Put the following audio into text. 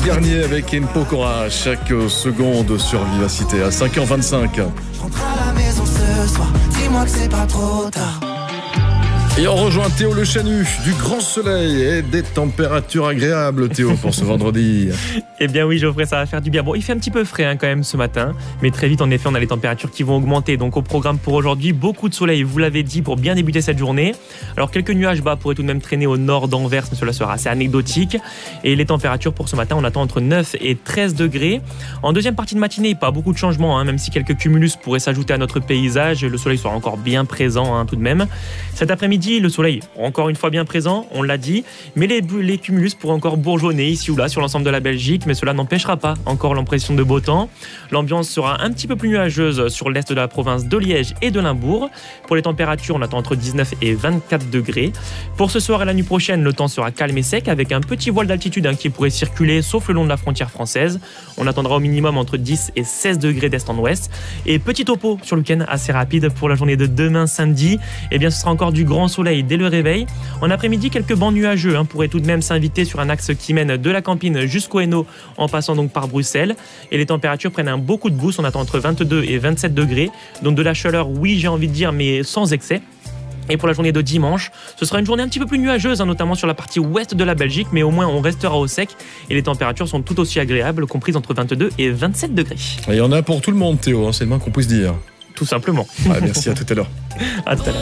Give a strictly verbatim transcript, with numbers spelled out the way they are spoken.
Garnier avec Ken Pokora chaque seconde sur Vivacité à cinq heures vingt-cinq. Je rentre à la maison ce soir, dis-moi que c'est pas trop tard. Et on rejoint Théo Le Chanu, du grand soleil et des températures agréables, Théo, pour ce vendredi. Eh bien oui, Geoffrey, ça va faire du bien. Bon, il fait un petit peu frais hein, quand même ce matin, mais très vite, en effet, on a les températures qui vont augmenter. Donc au programme pour aujourd'hui, beaucoup de soleil, vous l'avez dit, pour bien débuter cette journée. Alors quelques nuages bas pourraient tout de même traîner au nord d'Anvers, mais cela sera assez anecdotique. Et les températures pour ce matin, on attend entre neuf et treize degrés. En deuxième partie de matinée, pas beaucoup de changements, hein, même si quelques cumulus pourraient s'ajouter à notre paysage. Le soleil sera encore bien présent hein, tout de même. Cet après-midi, le soleil, encore une fois bien présent, on l'a dit, mais les, les cumulus pourraient encore bourgeonner ici ou là sur l'ensemble de la Belgique, mais cela n'empêchera pas encore l'impression de beau temps. L'ambiance sera un petit peu plus nuageuse sur l'est de la province de Liège et de Limbourg. Pour les températures, on attend entre dix-neuf et vingt-quatre degrés. Pour ce soir et la nuit prochaine, le temps sera calme et sec avec un petit voile d'altitude hein, qui pourrait circuler sauf le long de la frontière française. On attendra au minimum entre dix et seize degrés d'est en ouest. Et petit topo sur le week-end assez rapide pour la journée de demain samedi. Eh bien, ce sera encore du grand soleil dès le réveil. En après-midi, quelques bancs nuageux hein, pourraient tout de même s'inviter sur un axe qui mène de la Campine jusqu'au Hainaut en passant donc par Bruxelles. Et les températures prennent un beau coup de boost. On attend entre vingt-deux et vingt-sept degrés. Donc de la chaleur, oui, j'ai envie de dire, mais sans excès. Et pour la journée de dimanche, ce sera une journée un petit peu plus nuageuse, hein, notamment sur la partie ouest de la Belgique, mais au moins on restera au sec et les températures sont tout aussi agréables, comprises entre vingt-deux et vingt-sept degrés. Et il y en a pour tout le monde, Théo, hein, c'est le moins qu'on puisse dire. Tout simplement. Ouais, merci, à tout à l'heure. À tout à l'heure.